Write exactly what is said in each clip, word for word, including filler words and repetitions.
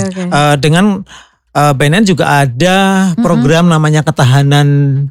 oke, oke. Uh, dengan uh, B N N juga ada program mm-hmm. namanya ketahanan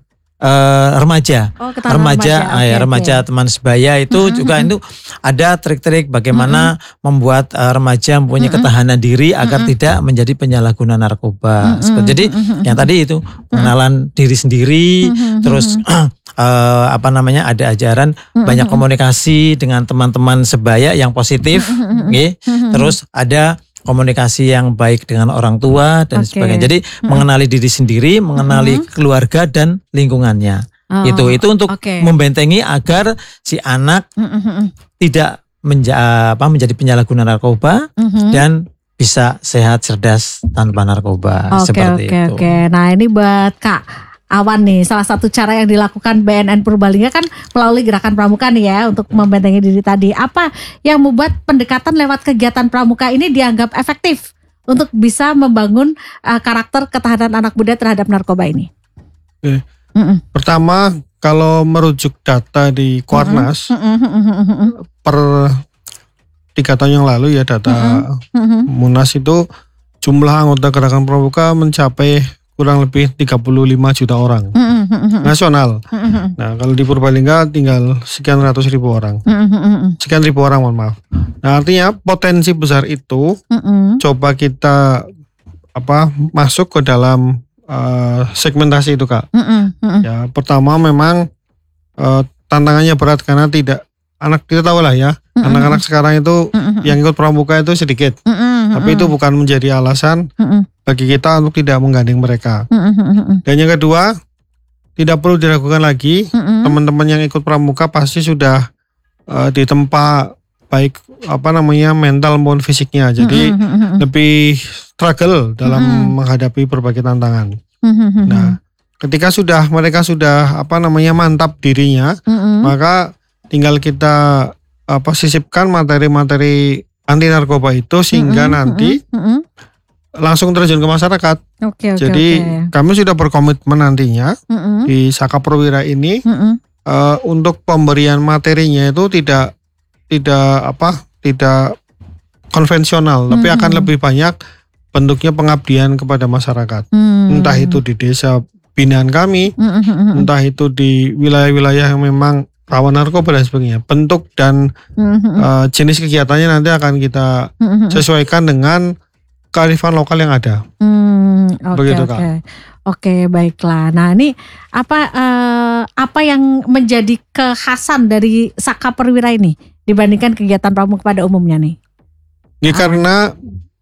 Uh, remaja, oh, remaja, remaja, ya okay, remaja okay. teman sebaya itu mm-hmm. juga itu ada trik-trik bagaimana mm-hmm. membuat uh, remaja mempunyai mm-hmm. ketahanan diri agar mm-hmm. tidak menjadi penyalahguna narkoba. Mm-hmm. Jadi mm-hmm. yang tadi itu pengenalan mm-hmm. diri sendiri, mm-hmm. terus uh, apa namanya ada ajaran mm-hmm. banyak komunikasi dengan teman-teman sebaya yang positif, mm-hmm. okay? mm-hmm. terus ada komunikasi yang baik dengan orang tua dan okay. sebagainya. Jadi hmm. mengenali diri sendiri, mengenali hmm. keluarga dan lingkungannya. Oh, itu itu untuk okay. membentengi agar si anak hmm. tidak menja, apa, menjadi penyalahguna narkoba hmm. dan bisa sehat cerdas tanpa narkoba okay, seperti okay, itu. Oke, okay. Nah ini buat Kak Awan nih, salah satu cara yang dilakukan B N N Purbalingga kan melalui gerakan pramuka nih ya untuk membentengi diri tadi. Apa yang membuat pendekatan lewat kegiatan pramuka ini dianggap efektif untuk bisa membangun uh, karakter ketahanan anak muda terhadap narkoba ini? Oke. Pertama, kalau merujuk data di Kuarnas per tiga tahun yang lalu ya data Munas itu jumlah anggota gerakan pramuka mencapai kurang lebih tiga puluh lima juta orang mm-hmm. nasional. Mm-hmm. Nah kalau di Purbalingga tinggal sekian ratus ribu orang, mm-hmm. sekian ribu orang mohon maaf. Nah artinya potensi besar itu mm-hmm. coba kita apa masuk ke dalam uh, segmentasi itu Kak. Mm-hmm. Ya pertama memang uh, tantangannya berat karena tidak anak kita tahu lah ya mm-hmm. anak-anak sekarang itu mm-hmm. yang ikut pramuka itu sedikit, mm-hmm. tapi itu bukan menjadi alasan mm-hmm. bagi kita untuk tidak menggandeng mereka. Mm-hmm. Dan yang kedua, tidak perlu diragukan lagi, mm-hmm. teman-teman yang ikut pramuka pasti sudah uh, ditempa baik apa namanya mental maupun fisiknya, jadi mm-hmm. lebih struggle dalam mm-hmm. menghadapi berbagai tantangan. Mm-hmm. Nah, ketika sudah mereka sudah apa namanya mantap dirinya, mm-hmm. maka tinggal kita apa sisipkan materi-materi anti narkoba itu sehingga mm-hmm. nanti mm-hmm. langsung terjun ke masyarakat. Okay, okay, Jadi okay. kami sudah berkomitmen nantinya mm-hmm. di Saka Perwira ini mm-hmm. uh, untuk pemberian materinya itu tidak tidak apa tidak konvensional, mm-hmm. tapi akan lebih banyak bentuknya pengabdian kepada masyarakat. Mm-hmm. Entah itu di desa binaan kami, mm-hmm. entah itu di wilayah-wilayah yang memang rawan narkoba dan sebagainya. Bentuk dan mm-hmm. uh, jenis kegiatannya nanti akan kita mm-hmm. sesuaikan dengan kearifan lokal yang ada. Hmm, oke Begitu, oke. Kak. Oke, baiklah. Nah, ini apa uh, apa yang menjadi kekhasan dari Saka Perwira ini dibandingkan kegiatan pramuka pada umumnya nih? Ya, karena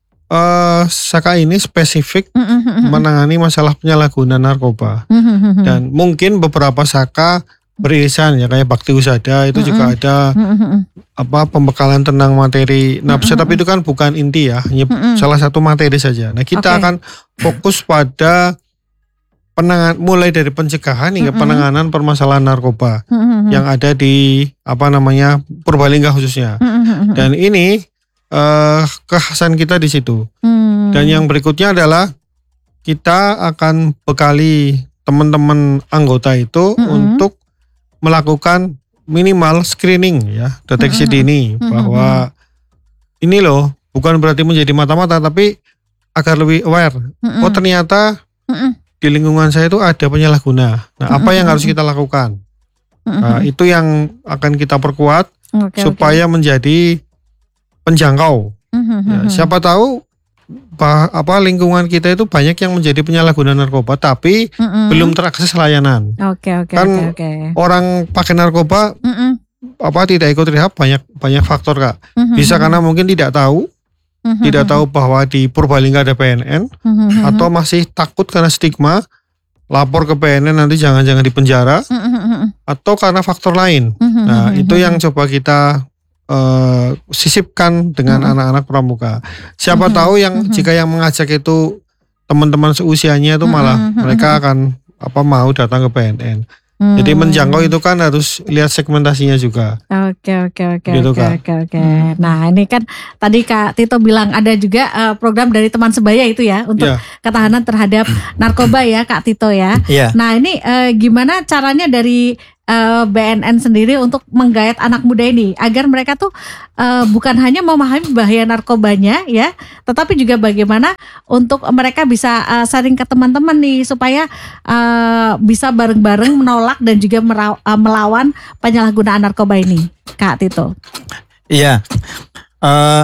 uh, Saka ini spesifik mm-hmm. menangani masalah penyalahgunaan narkoba. Mm-hmm. Dan mungkin beberapa Saka beririsan ya kayak Bakti Usada itu mm-hmm. juga ada mm-hmm. apa pembekalan tentang materi nafsa, mm-hmm. tapi itu kan bukan inti ya, hanya mm-hmm. salah satu materi saja. Nah kita okay. akan fokus pada penangan mulai dari pencegahan hingga mm-hmm. penanganan permasalahan narkoba mm-hmm. yang ada di apa namanya Purbalingga khususnya. Mm-hmm. Dan ini uh, kekhasan kita di situ. Mm-hmm. Dan yang berikutnya adalah kita akan bekali teman-teman anggota itu mm-hmm. untuk melakukan minimal screening ya, deteksi mm-hmm. dini bahwa mm-hmm. ini loh bukan berarti menjadi mata-mata tapi agar lebih aware. Mm-hmm. Oh ternyata mm-hmm. di lingkungan saya itu ada penyalahguna. Nah mm-hmm. apa yang harus kita lakukan? Mm-hmm. Nah, itu yang akan kita perkuat okay, supaya okay. menjadi penjangkau. Mm-hmm. Ya, siapa tahu bah, apa lingkungan kita itu banyak yang menjadi penyalahguna narkoba tapi mm-mm. belum terakses layanan. Oke okay, oke okay, kan okay, okay. orang pakai narkoba mm-mm. apa tidak ikut rehab banyak banyak faktor Kak. Mm-hmm. Bisa karena mungkin tidak tahu, mm-hmm. tidak tahu bahwa di Purbalingga ada P N N mm-hmm. atau masih takut karena stigma lapor ke P N N nanti jangan-jangan di penjara mm-hmm. atau karena faktor lain. Mm-hmm. Nah itu yang coba kita Uh, sisipkan dengan mm-hmm. anak-anak pramuka. Siapa mm-hmm. tahu yang mm-hmm. jika yang mengajak itu teman-teman seusianya itu malah mm-hmm. mereka akan apa mau datang ke P N N. Mm-hmm. Jadi menjangkau itu kan harus lihat segmentasinya juga. Oke oke oke gitu, oke oke oke. Nah ini kan tadi Kak Tito bilang ada juga uh, program dari teman sebaya itu ya untuk yeah. ketahanan terhadap narkoba ya Kak Tito ya. Yeah. Nah ini uh, gimana caranya dari uh, B N N sendiri untuk menggayat anak muda ini agar mereka tuh uh, bukan hanya memahami bahaya narkobanya ya, tetapi juga bagaimana untuk mereka bisa uh, sharing ke teman-teman nih supaya uh, bisa bareng-bareng menolak dan juga meraw- uh, melawan penyalahgunaan narkoba ini, Kak Tito. Iya. Uh,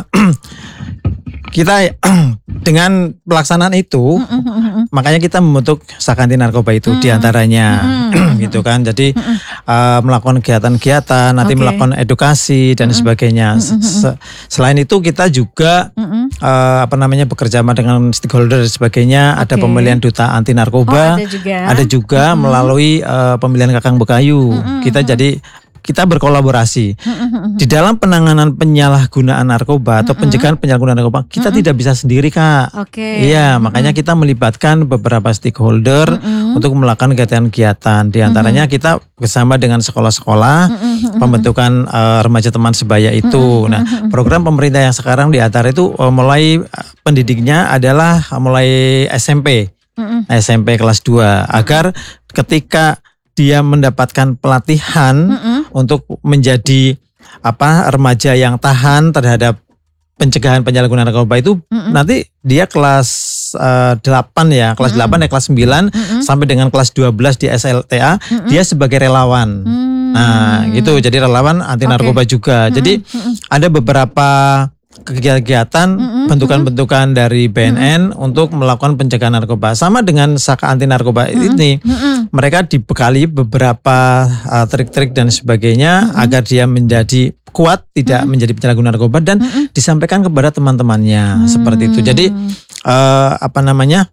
kita dengan pelaksanaan itu, mm, mm, mm, makanya kita membentuk Saka Anti Narkoba itu mm, diantaranya, mm, gitu kan. Jadi mm, uh, melakukan kegiatan-kegiatan, nanti okay. melakukan edukasi dan mm, sebagainya. Mm, mm, mm. Selain itu kita juga mm, uh, apa namanya bekerja sama dengan stakeholder dan sebagainya. Okay. Ada pemilihan duta anti narkoba, oh, ada juga, ada juga mm, melalui uh, pemilihan Kakang Bekayu. Mm, kita mm, jadi kita berkolaborasi di dalam penanganan penyalahgunaan narkoba atau pencegahan penyalahgunaan narkoba. Kita mm-hmm. tidak bisa sendiri, Kak. Oke. Okay. Iya, makanya mm-hmm. kita melibatkan beberapa stakeholder mm-hmm. untuk melakukan kegiatan-kegiatan. Di antaranya mm-hmm. kita bersama dengan sekolah-sekolah mm-hmm. pembentukan uh, remaja teman sebaya itu. Mm-hmm. Nah, program pemerintah yang sekarang di Atara itu uh, mulai uh, pendidiknya adalah uh, mulai S M P, mm-hmm. S M P kelas dua, agar ketika dia mendapatkan pelatihan mm-hmm. untuk menjadi apa remaja yang tahan terhadap pencegahan penyalahgunaan narkoba itu mm-hmm. nanti dia kelas uh, delapan ya, kelas mm-hmm. delapan ya kelas sembilan mm-hmm. sampai dengan kelas dua belas di S L T A mm-hmm. dia sebagai relawan. Mm-hmm. Nah, gitu. Jadi relawan anti narkoba okay. juga. Mm-hmm. Jadi mm-hmm. ada beberapa kegiatan mm-hmm. bentukan-bentukan dari B N N mm-hmm. untuk melakukan pencegahan narkoba. Sama dengan Saka Anti Narkoba mm-hmm. ini, mm-hmm. mereka dibekali beberapa uh, trik-trik dan sebagainya mm-hmm. agar dia menjadi kuat, tidak mm-hmm. menjadi penyalahguna narkoba dan mm-hmm. disampaikan kepada teman-temannya mm-hmm. seperti itu. Jadi uh, apa namanya?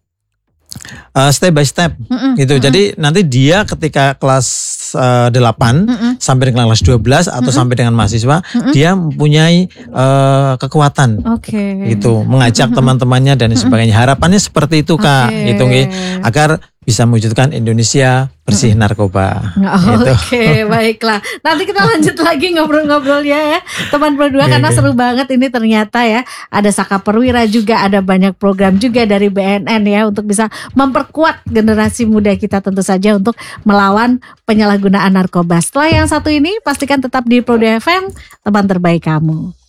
Uh, step by step mm-mm, gitu. Mm-mm. Jadi nanti dia ketika kelas uh, delapan mm-mm. sampai dengan kelas dua belas atau mm-mm. sampai dengan mahasiswa mm-mm. dia mempunyai uh, kekuatan okay. gitu, mengajak mm-mm. teman-temannya dan sebagainya. Harapannya seperti itu, Kak, okay. gitu nggih, agar bisa mewujudkan Indonesia bersih narkoba. Oh, gitu. Oke, okay, baiklah. Nanti kita lanjut lagi ngobrol-ngobrolnya ya, teman berdua, okay, karena okay. seru banget ini ternyata ya. Ada Saka Perwira juga, ada banyak program juga dari B N N ya untuk bisa memperkuat generasi muda kita tentu saja untuk melawan penyalahgunaan narkoba. Setelah yang satu ini, pastikan tetap di Pro F M, teman terbaik kamu.